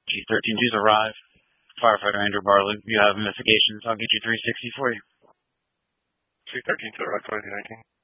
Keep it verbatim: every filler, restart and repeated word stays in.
G thirteen two's arrive. Firefighter Andrew Barlow, you have investigations. I'll get you three sixty for you. G thirteen two, arrive twenty nineteen.